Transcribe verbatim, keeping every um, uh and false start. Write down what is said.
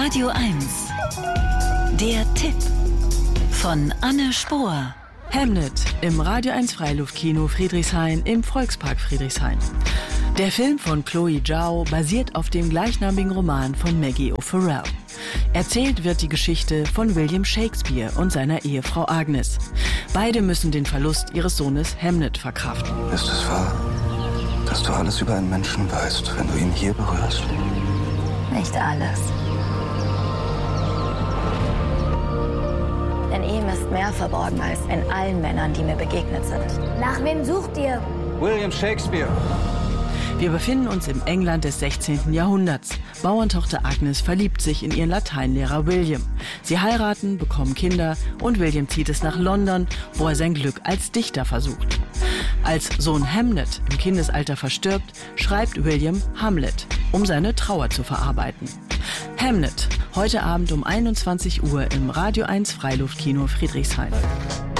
Radio eins. Der Tipp von Anne Spohr. Hamnet im Radio eins Freiluftkino Friedrichshain im Volkspark Friedrichshain. Der Film von Chloe Zhao basiert auf dem gleichnamigen Roman von Maggie O'Farrell. Erzählt wird die Geschichte von William Shakespeare und seiner Ehefrau Agnes. Beide müssen den Verlust ihres Sohnes Hamnet verkraften. Ist es wahr, dass du alles über einen Menschen weißt, wenn du ihn hier berührst? Nicht alles. In ihm ist mehr verborgen als in allen Männern, die mir begegnet sind. Nach wem sucht ihr? William Shakespeare. Wir befinden uns im England des sechzehnten Jahrhunderts. Bauerntochter Agnes verliebt sich in ihren Lateinlehrer William. Sie heiraten, bekommen Kinder und William zieht es nach London, wo er sein Glück als Dichter versucht. Als Sohn Hamnet im Kindesalter verstirbt, schreibt William Hamlet, um seine Trauer zu verarbeiten. Hamnet, heute Abend um einundzwanzig Uhr im Radio eins Freiluftkino Friedrichshain.